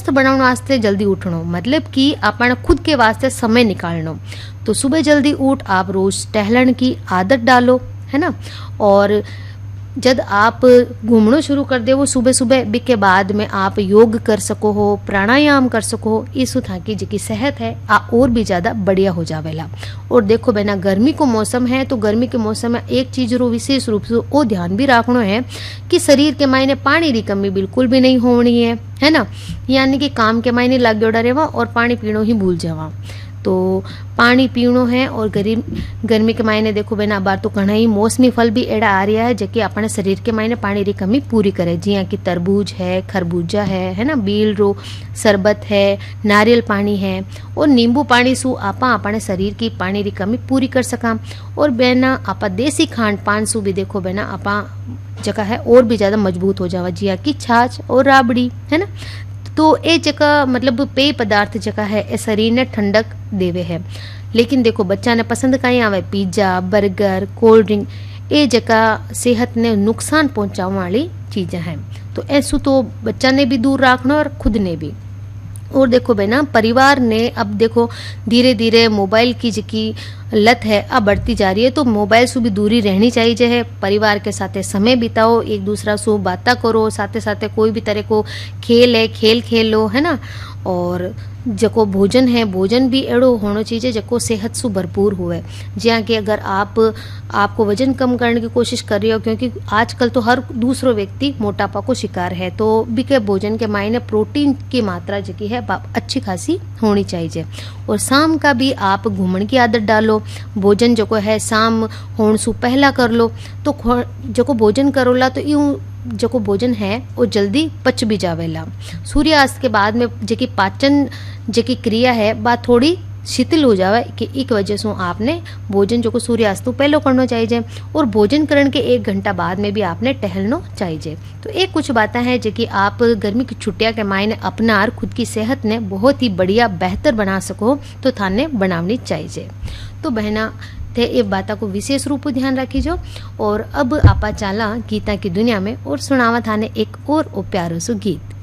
स्वस्थ बनाने वास्ते जल्दी उठनो, मतलब कि अपन खुद के वास्ते समय निकालनो। तो सुबह जल्दी उठ आप रोज टहलन की आदत डालो, है ना। और जब आप घूमना शुरू कर दे वो सुबह सुबह भी के बाद में आप योग कर सको हो, प्राणायाम कर सको हो, इसु था कि जी सेहत है आ और भी ज़्यादा बढ़िया हो जावेला। और देखो बहना, गर्मी को मौसम है तो गर्मी के मौसम में एक चीज़ रो विशेष रूप से वो ध्यान भी रखना है कि शरीर के मायने पानी की कमी बिल्कुल भी नहीं होनी है ना। यानी कि काम के मायने लग जोड़ा रेवा और पानी पीनो ही भूल जावा। तो पानी पीनो है। और गर्मी के मायने देखो बहना, बार तो घना ही मौसमी फल भी एड़ा आ रहा है जो अपने शरीर के मायने पानी की कमी पूरी करे, जिया कि तरबूज है, खरबूजा है ना, बील रो शरबत है, नारियल पानी है और नींबू पानी सु आपा अपने शरीर की पानी की कमी पूरी कर सका। और बहना आपा देसी खान पान सु भी देखो बहना आपा जगह है और भी ज़्यादा मजबूत हो जावा, जिया कि छाछ और राबड़ी, है ना। तो ये जगह मतलब पेय पदार्थ जगह है ए शरीर ने ठंडक देवे है। लेकिन देखो बच्चा ने पसंद कहीं आवे पिज्जा, बर्गर, कोल्ड ड्रिंक, ये जगह सेहत ने नुकसान पहुंचाने वाली चीज़ें हैं। तो ऐसू तो बच्चा ने भी दूर रखना और खुद ने भी। और देखो बहना, परिवार ने अब देखो धीरे धीरे मोबाइल की जिकी लत है अब बढ़ती जा रही है, तो मोबाइल से भी दूरी रहनी चाहिए है। परिवार के साथ समय बिताओ, एक दूसरा से बातें करो, साथ साथ कोई भी तरह को खेल है खेल खेल लो, है ना। और जको भोजन है भोजन भी एड़ो होना चाहिए जको सेहत से भरपूर हुए। जहाँ कि अगर आपको वजन कम करने की कोशिश कर रही हो, क्योंकि आजकल तो हर दूसरा व्यक्ति मोटापा को शिकार है, तो भी के भोजन के मायने प्रोटीन की मात्रा जो है अच्छी खासी होनी चाहिए। और शाम का भी आप घूमने की आदत डालो, भोजन जो है शाम होने से पहला कर लो, तो जो भोजन करोला तो यूँ जो भोजन है वो जल्दी पच भी जावेला। सूर्यास्त के बाद में जो पाचन जो क्रिया है बात थोड़ी शिथिल हो जावे कि एक वजह से आपने भोजन जो सूर्यास्त तो पहले करना चाहिए। और भोजन करने के 1 घंटा बाद में भी आपने टहलना चाहिए। तो एक कुछ बातें हैं जो कि आप गर्मी की छुट्टियां के मायने अपना और खुद की सेहत ने बहुत ही बढ़िया बेहतर बना सको तो थाने बनावनी चाहिए। तो बहना थे ये बात को विशेष रूप ध्यान रखीजो। और अब आपा चाला गीता की दुनिया में और सुनावा थाने एक और प्यारो सो गीत।